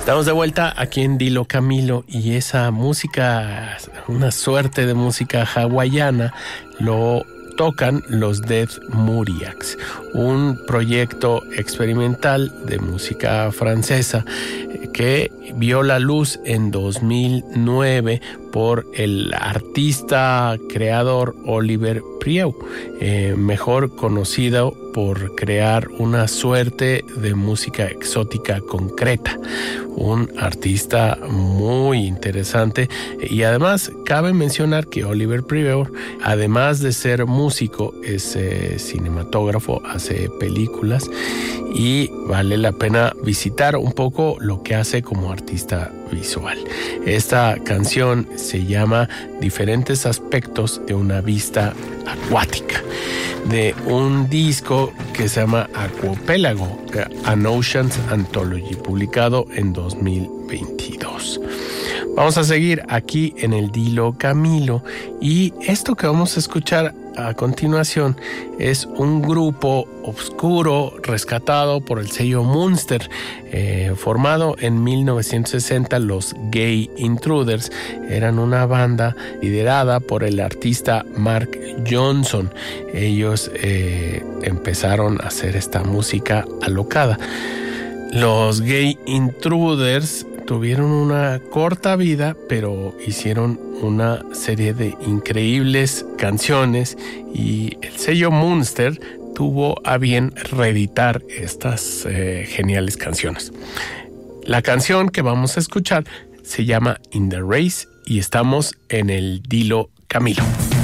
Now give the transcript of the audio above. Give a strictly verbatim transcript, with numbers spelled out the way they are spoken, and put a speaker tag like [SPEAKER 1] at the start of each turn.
[SPEAKER 1] Estamos de vuelta aquí en Dilo Camilo y esa música, una suerte de música hawaiana, lo tocan los Dead Muriaks, un proyecto experimental de música francesa que vio la luz en dos mil nueve por el artista creador Oliver Prieu, eh, mejor conocido por crear una suerte de música exótica concreta, un artista muy interesante. Y además cabe mencionar que Oliver Prieu, además de ser músico, es eh, cinematógrafo, hace películas y vale la pena visitar un poco lo que hace como artista visual. Esta canción se llama Diferentes aspectos de una vista acuática, de un disco que se llama Aquapélago, An Ocean's Anthology, publicado en dos mil veintidós. Vamos a seguir aquí en el Dilo Camilo y esto que vamos a escuchar a continuación es un grupo oscuro rescatado por el sello Munster, eh, formado en mil novecientos sesenta. Los Gay Intruders eran una banda liderada por el artista Mark Johnson. Ellos eh, empezaron a hacer esta música alocada. Los Gay Intruders tuvieron una corta vida, pero hicieron una serie de increíbles canciones y el sello Munster tuvo a bien reeditar estas eh, geniales canciones. La canción que vamos a escuchar se llama In the Race y estamos en el Dilo Camilo.